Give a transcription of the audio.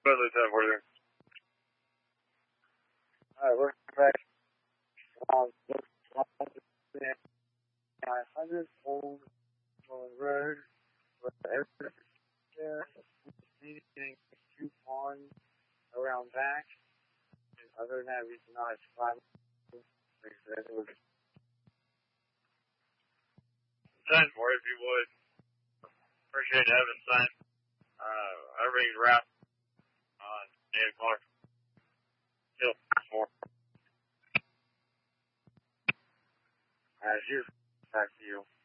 Lieutenant Worthing. Alright, we're back. 900 Old Road. Everything there. Anything coupon around back. And other than that, we did not survive. Like I said, it was. Lieutenant Ward, if you would. Appreciate having signed. Everything's wrapped on 8 o'clock. Till 4. Alright, here's back to you.